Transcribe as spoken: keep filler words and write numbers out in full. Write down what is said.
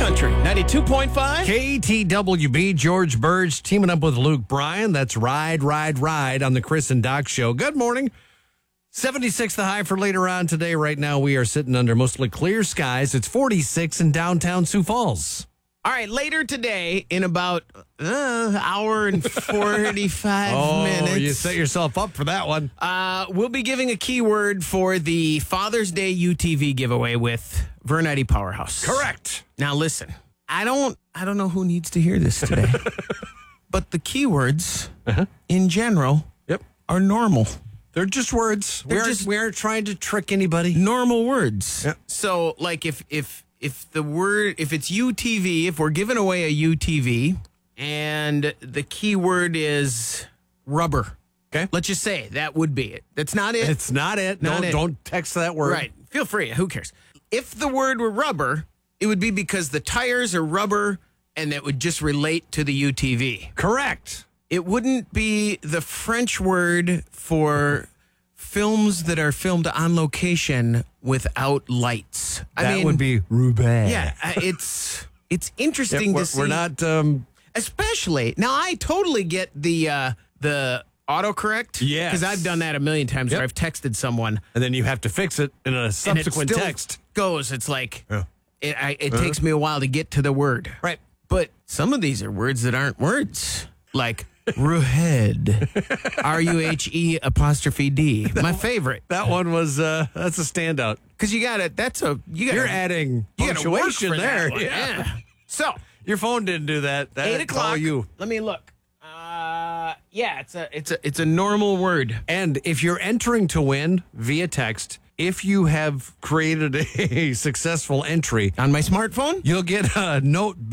Country ninety-two point five. K T W B, George Burge teaming up with Luke Bryan. That's Ride, Ride, Ride on the Chris and Doc Show. Good morning. seventy-six the high for later on today. Right now we are sitting under mostly clear skies. It's forty-six in downtown Sioux Falls. All right, later today, in about uh, hour and forty-five oh, minutes. You set yourself up for that one. Uh, we'll be giving a keyword for the Father's Day U T V giveaway with Vernite Powerhouse. Correct. Now listen, I don't I don't know who needs to hear this today. But the keywords uh-huh. in general yep. are normal. They're just words. They're we, aren't, just we aren't trying to trick anybody. Normal words. Yep. So like if if if the word if it's U T V, if we're giving away a U T V and the keyword is rubber. Okay. Let's just say that would be it. That's not it. It's not it. Not don't it. don't text that word. Right. Feel free. Who cares? If the word were rubber, it would be because the tires are rubber and that would just relate to the U T V. Correct. It wouldn't be the French word for films that are filmed on location without lights. I that mean, would be Roubaix. Yeah, uh, it's it's interesting yeah, we're, to see. We're not, um, especially now. I totally get the uh, the autocorrect. Yes, because I've done that a million times. Yep. Where I've texted someone, and then you have to fix it in a subsequent and it still text. Goes. It's like yeah. it. I, it uh-huh. takes me a while to get to the word. Right, but some of these are words that aren't words, like. Ruhed, R U H E apostrophe D. My favorite. That one was, uh, that's a standout. Because you got it. That's a, you got You're adding punctuation there. Yeah. yeah. So, your phone didn't do that. That eight o'clock. You. Let me look. Uh, yeah, it's a, it's a, it's a normal word. And if you're entering to win via text, if you have created a successful entry on my smartphone, you'll get a note